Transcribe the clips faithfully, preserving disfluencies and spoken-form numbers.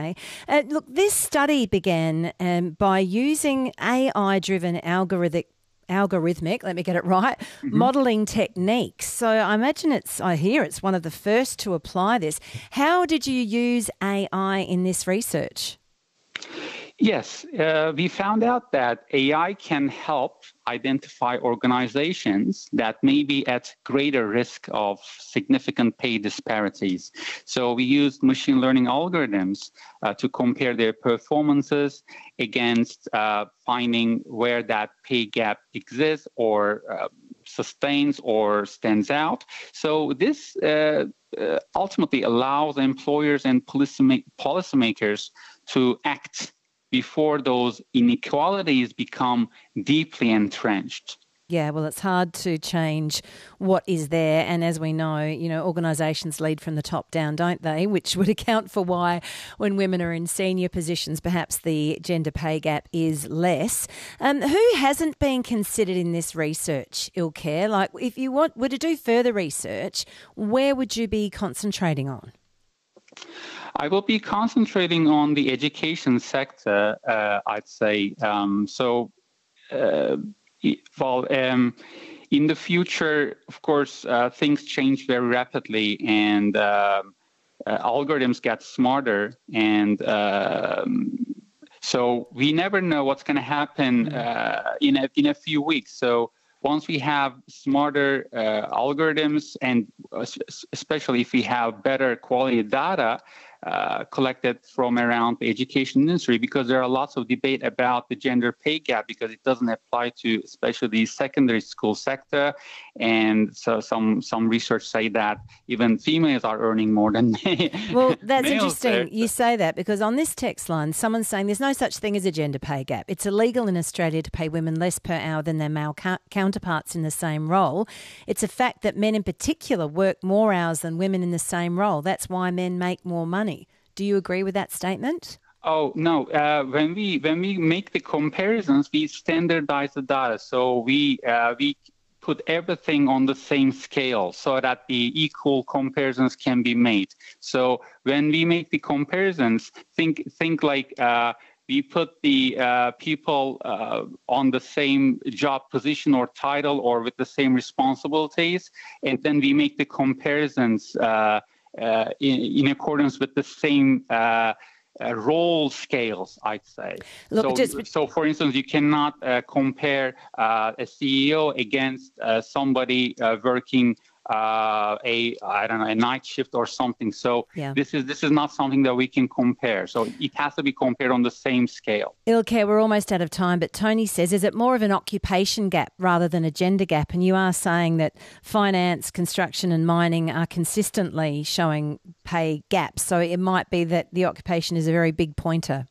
Okay. Uh, look, this study began um, by using A I-driven algorithmic algorithmic, let me get it right, mm-hmm. modelling techniques. So I imagine it's, I hear it's one of the first to apply this. How did you use A I in this research? Yes, uh, we found out that A I can help identify organizations that may be at greater risk of significant pay disparities. So we used machine learning algorithms uh, to compare their performances against uh, finding where that pay gap exists or uh, sustains or stands out. So this uh, uh, ultimately allows employers and policyma- policymakers to act before those inequalities become deeply entrenched. Yeah, well, it's hard to change what is there. And as we know, you know, organisations lead from the top down, don't they? Which would account for why when women are in senior positions, perhaps the gender pay gap is less. Um, who hasn't been considered in this research, Ilke? Like, if you want, were to do further research, where would you be concentrating on? I will be concentrating on the education sector, uh, I'd say. Um, so, uh, well, um, in the future, of course, uh, things change very rapidly and uh, uh, algorithms get smarter. And uh, so we never know what's going to happen uh, in, a, in a few weeks. So once we have smarter uh, algorithms and especially if we have better quality data, Uh, collected from around the education industry, because there are lots of debate about the gender pay gap because it doesn't apply to especially the secondary school sector. And so some some research say that even females are earning more than Well, that's males interesting there. you say that, because on this text line, someone's saying there's no such thing as a gender pay gap. It's illegal in Australia to pay women less per hour than their male ca- counterparts in the same role. It's a fact that men in particular work more hours than women in the same role. That's why men make more money. Do you agree with that statement? Oh, no. Uh, when we when we make the comparisons, we standardize the data. So we uh, we put everything on the same scale so that the equal comparisons can be made. So when we make the comparisons, think think like uh, we put the uh, people uh, on the same job position or title or with the same responsibilities, and then we make the comparisons uh, Uh, in, in accordance with the same uh, uh, role scales, I'd say. Look, so, just... so, for instance, you cannot uh, compare uh, a C E O against uh, somebody uh, working uh, a I don't know a night shift or something. So yeah. this is this is not something that we can compare. So it has to be compared on the same scale. Ilke, we're almost out of time, but Tony says, is it more of an occupation gap rather than a gender gap? And you are saying that finance, construction and mining are consistently showing pay gaps. So it might be that the occupation is a very big pointer.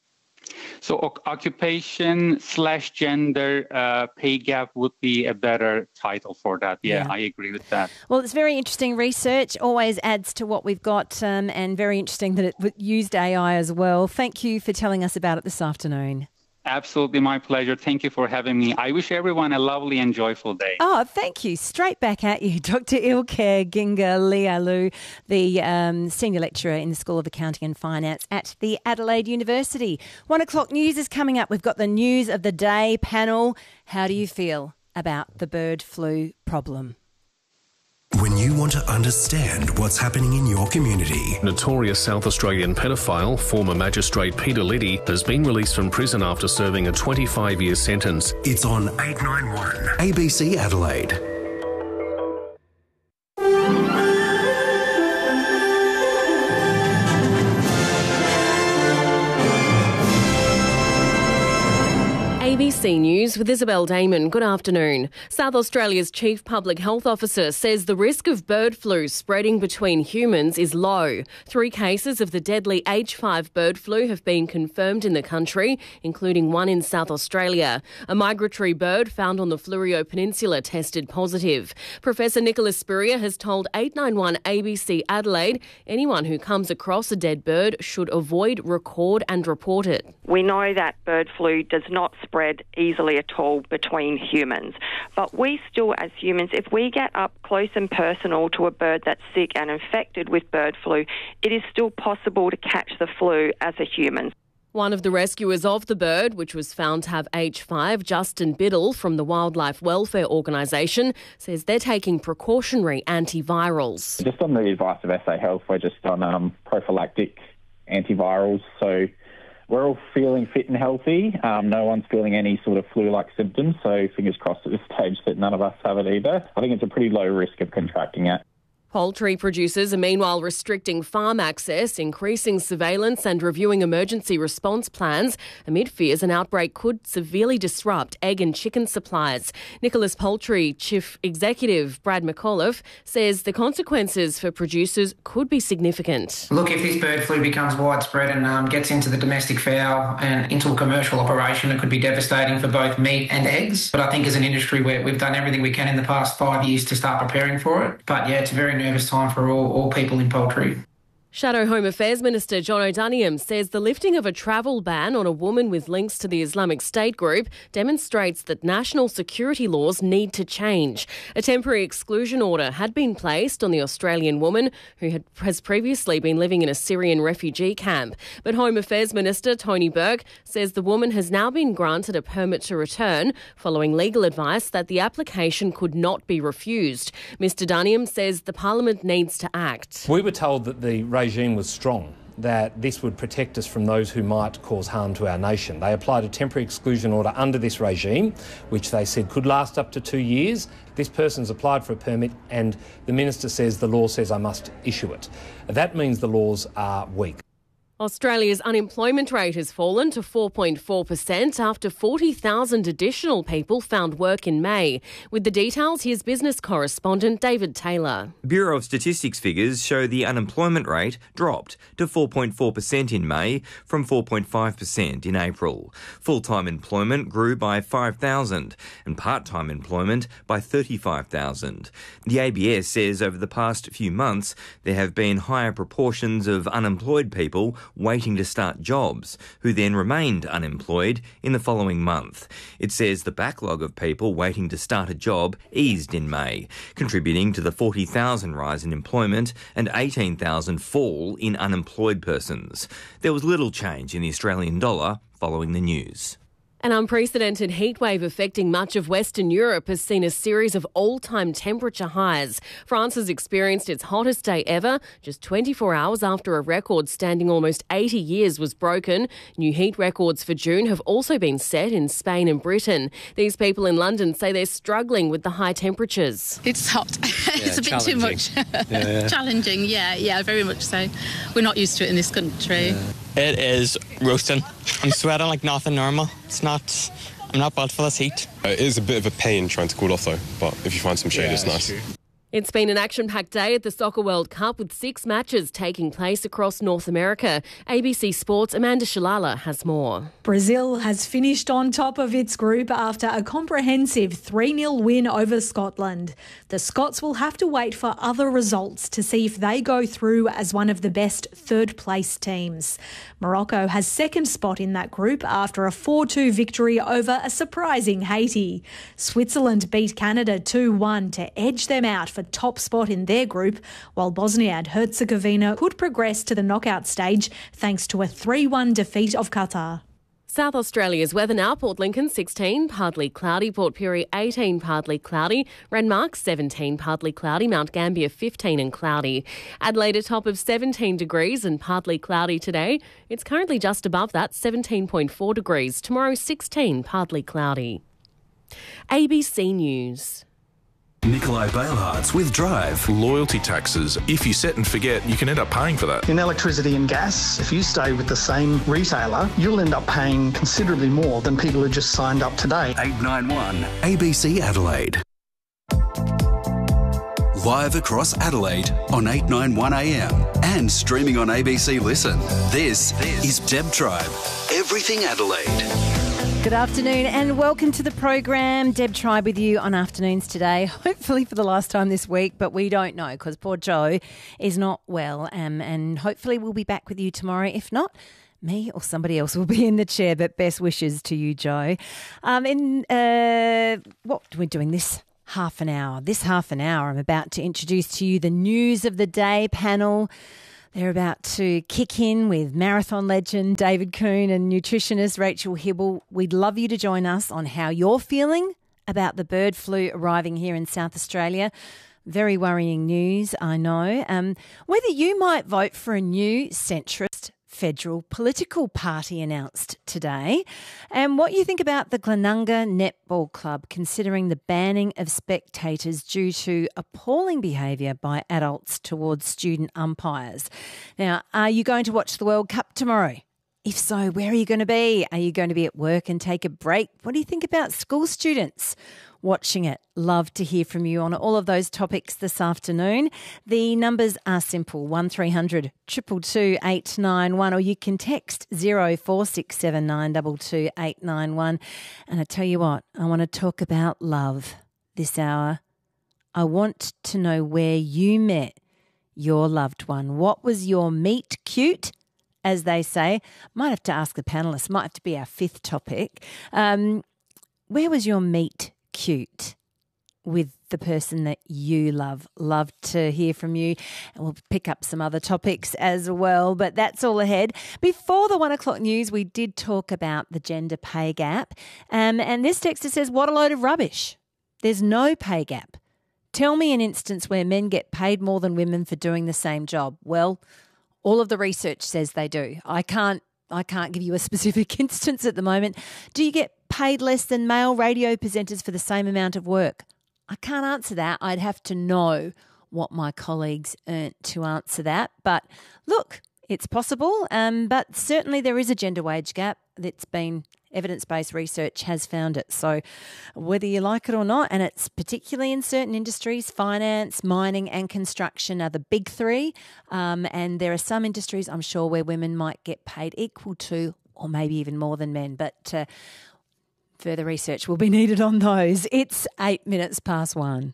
So o- occupation slash gender uh, pay gap would be a better title for that. Yeah, yeah, I agree with that. Well, it's very interesting research, always adds to what we've got, um, and very interesting that it used A I as well. Thank you for telling us about it this afternoon. Absolutely, my pleasure. Thank you for having me. I wish everyone a lovely and joyful day. Oh, thank you. Straight back at you, Doctor Ilke Ginga-Lialu, the um, Senior Lecturer in the School of Accounting and Finance at the Adelaide University. One o'clock news is coming up. We've got the News of the Day panel. How do you feel about the bird flu problem? When you want to understand what's happening in your community. Notorious South Australian pedophile, former magistrate Peter Liddy, has been released from prison after serving a twenty-five year sentence. It's on eight ninety-one A B C Adelaide. A B C News with Isabel Damon. Good afternoon. South Australia's Chief Public Health Officer says the risk of bird flu spreading between humans is low. Three cases of the deadly H five bird flu have been confirmed in the country, including one in South Australia. A migratory bird found on the Fleurieu Peninsula tested positive. Professor Nicholas Spurrier has told eight ninety-one A B C Adelaide anyone who comes across a dead bird should avoid, record and report it. We know that bird flu does not spread easily at all between humans. But we still, as humans, if we get up close and personal to a bird that's sick and infected with bird flu, it is still possible to catch the flu as a human. One of the rescuers of the bird, which was found to have H five, Justin Biddle from the Wildlife Welfare Organisation, says they're taking precautionary antivirals. Just on the advice of S A Health, we're just on um, prophylactic antivirals. So we're all feeling fit and healthy. Um, no one's feeling any sort of flu-like symptoms. So fingers crossed at this stage that none of us have it either. I think it's a pretty low risk of contracting it. Poultry producers are meanwhile restricting farm access, increasing surveillance and reviewing emergency response plans amid fears an outbreak could severely disrupt egg and chicken supplies. Nicholas Poultry Chief Executive Brad McAuliffe says the consequences for producers could be significant. Look, if this bird flu becomes widespread and um, gets into the domestic fowl and into a commercial operation, it could be devastating for both meat and eggs. But I think as an industry, we're, we've done everything we can in the past five years to start preparing for it. But yeah, it's a very nervous time for all, all people in poultry. Shadow Home Affairs Minister John O'Doniam says the lifting of a travel ban on a woman with links to the Islamic State group demonstrates that national security laws need to change. A temporary exclusion order had been placed on the Australian woman who had, has previously been living in a Syrian refugee camp. But Home Affairs Minister Tony Burke says the woman has now been granted a permit to return following legal advice that the application could not be refused. Mr Duniam says the Parliament needs to act. We were told that the regime was strong, that this would protect us from those who might cause harm to our nation. They applied a temporary exclusion order under this regime, which they said could last up to two years. This person's applied for a permit and the Minister says the law says I must issue it. That means the laws are weak. Australia's unemployment rate has fallen to four point four percent after forty thousand additional people found work in May. With the details, here's business correspondent David Taylor. Bureau of Statistics figures show the unemployment rate dropped to four point four percent in May from four point five percent in April. Full-time employment grew by five thousand and part-time employment by thirty-five thousand. The A B S says over the past few months there have been higher proportions of unemployed people waiting to start jobs, who then remained unemployed in the following month. It says the backlog of people waiting to start a job eased in May, contributing to the forty thousand rise in employment and eighteen thousand fall in unemployed persons. There was little change in the Australian dollar following the news. An unprecedented heatwave affecting much of Western Europe has seen a series of all-time temperature highs. France has experienced its hottest day ever, just twenty-four hours after a record standing almost eighty years was broken. New heat records for June have also been set in Spain and Britain. These people in London say they're struggling with the high temperatures. It's hot. It's yeah, a bit too much. yeah, yeah. Challenging, yeah, yeah, very much so. We're not used to it in this country. Yeah. It is roasting. I'm sweating like nothing normal. It's not, I'm not built for this heat. It is a bit of a pain trying to cool off though, but if you find some shade, yeah, it's nice. True. It's been an action-packed day at the Soccer World Cup with six matches taking place across North America. A B C Sports' Amanda Shalala has more. Brazil has finished on top of its group after a comprehensive three nil win over Scotland. The Scots will have to wait for other results to see if they go through as one of the best third-place teams. Morocco has second spot in that group after a four two victory over a surprising Haiti. Switzerland beat Canada two one to edge them out for top spot in their group, while Bosnia and Herzegovina could progress to the knockout stage thanks to a three one defeat of Qatar. South Australia's weather now. Port Lincoln sixteen, partly cloudy. Port Pirie eighteen, partly cloudy. Renmark seventeen, partly cloudy. Mount Gambier fifteen and cloudy. Adelaide a top of seventeen degrees and partly cloudy today. It's currently just above that, seventeen point four degrees. Tomorrow sixteen, partly cloudy. A B C News. Nikolai Bailhartz with Drive. Loyalty taxes. If you set and forget, you can end up paying for that. In electricity and gas, if you stay with the same retailer, you'll end up paying considerably more than people who just signed up today. eight nine one A B C Adelaide. Live across Adelaide on eight ninety-one A M and streaming on A B C Listen. This, this is Deb Tribe. Everything Adelaide. Good afternoon and welcome to the program. Deb Tribe with you on afternoons today, hopefully for the last time this week, but we don't know because poor Joe is not well, um, and hopefully we'll be back with you tomorrow. If not, me or somebody else will be in the chair, but best wishes to you, Joe. Um, in uh, what are we doing this half an hour? This half an hour, I'm about to introduce to you the News of the Day panel. They're about to kick in with marathon legend David Coon and nutritionist Rachel Hibble. We'd love you to join us on how you're feeling about the bird flu arriving here in South Australia. Very worrying news, I know. Um, whether you might vote for a new centrist federal political party announced today, and what you think about the Glenunga Netball Club considering the banning of spectators due to appalling behaviour by adults towards student umpires. Now, are you going to watch the World Cup tomorrow? If so, where are you going to be? Are you going to be at work and take a break? What do you think about school students watching it? Love to hear from you on all of those topics this afternoon. The numbers are simple, one three hundred two two two eight nine one, or you can text zero four six seven nine two two eight nine one. And I tell you what, I want to talk about love this hour. I want to know where you met your loved one. What was your meet cute, as they say? Might have to ask the panellists, might have to be our fifth topic. Um, where was your meet cute with the person that you love? Love to hear from you. And we'll pick up some other topics as well, but that's all ahead. Before the one o'clock news, we did talk about the gender pay gap. Um, and this texter says, what a load of rubbish. There's no pay gap. Tell me an instance where men get paid more than women for doing the same job. Well, all of the research says they do. I can't I can't give you a specific instance at the moment. Do you get paid less than male radio presenters for the same amount of work? I can't answer that. I'd have to know what my colleagues earned to answer that. But look, it's possible, um, but certainly there is a gender wage gap that's been evidence-based research has found it. So whether you like it or not, and it's particularly in certain industries, finance, mining and construction are the big three. Um, and there are some industries, I'm sure, where women might get paid equal to or maybe even more than men. But uh, further research will be needed on those. It's eight minutes past one.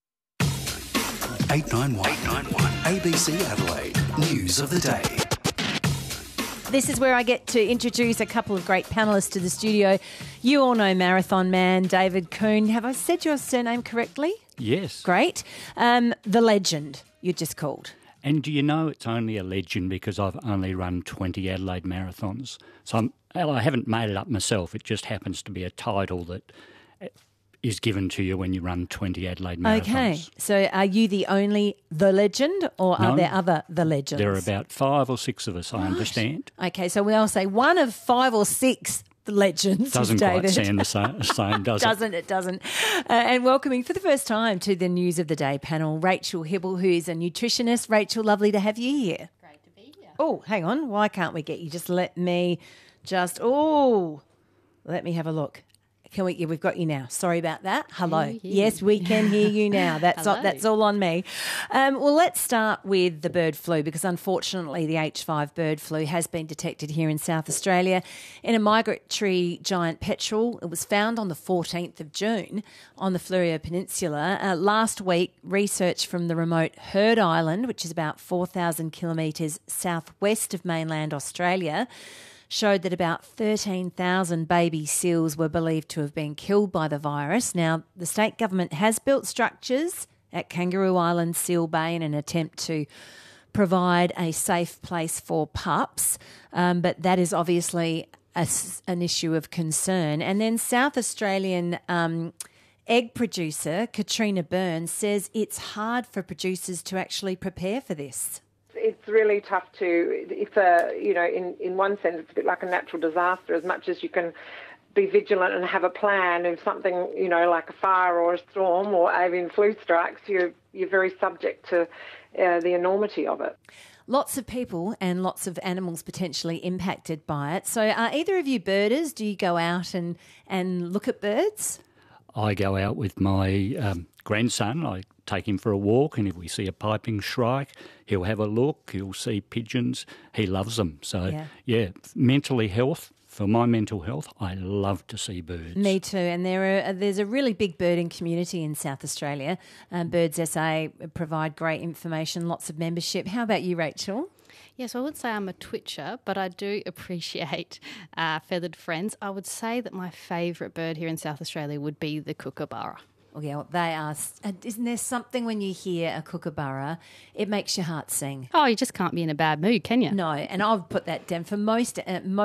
eight nine one, eight nine one A B C Adelaide News of the Day. This is where I get to introduce a couple of great panellists to the studio. You all know marathon man David Coon. Have I said your surname correctly? Yes. Great. Um, the legend, you're just called. And do you know it's only a legend because I've only run twenty Adelaide marathons. So I'm, well, I haven't made it up myself. It just happens to be a title that is given to you when you run twenty Adelaide marathons. Okay. So are you the only the legend, or No, are there other the legends? There are about five or six of us, I Right. understand. Okay, so we all say one of five or six legends. Doesn't David. quite sound the same, same does it? Doesn't it? Doesn't. Uh, and welcoming for the first time to the News of the Day panel, Rachel Hibble, who is a nutritionist. Rachel, lovely to have you here. Great to be here. Oh, hang on. Why can't we get you? Just let me just, oh, let me have a look. Can we? Yeah, we've got you now. Sorry about that. Hello. Hear you. Yes, we can hear you now. That's all, Hello. that's all on me. Um, well, let's start with the bird flu, because unfortunately the H five bird flu has been detected here in South Australia in a migratory giant petrel. It was found on the fourteenth of June on the Fleurieu Peninsula. Uh, last week, research from the remote Heard Island, which is about four thousand kilometres southwest of mainland Australia, showed that about thirteen thousand baby seals were believed to have been killed by the virus. Now, the state government has built structures at Kangaroo Island, Seal Bay in an attempt to provide a safe place for pups, um, but that is obviously a, an issue of concern. And then South Australian um, egg producer Katrina Burns says it's hard for producers to actually prepare for this. It's really tough to, if a, you know, in, in one sense, it's a bit like a natural disaster. As much as you can be vigilant and have a plan, if something, you know, like a fire or a storm or avian flu strikes, you're, you're very subject to uh, the enormity of it. Lots of people and lots of animals potentially impacted by it. So are either of you birders? Do you go out and, and look at birds? I go out with my um, grandson. I take him for a walk, and if we see a piping shrike, he'll have a look. He'll see pigeons. He loves them. So, Yeah. yeah, mentally health, for my mental health, I love to see birds. Me too. And there are there's a really big birding community in South Australia. Um, Birds S A provide great information, lots of membership. How about you, Rachel? Yes, I would say I'm a twitcher, but I do appreciate uh, feathered friends. I would say that my favourite bird here in South Australia would be the kookaburra. Oh, yeah, well, they are. Isn't there something when you hear a kookaburra, it makes your heart sing? Oh, you just can't be in a bad mood, can you? No, and I've put that down for most. Uh, most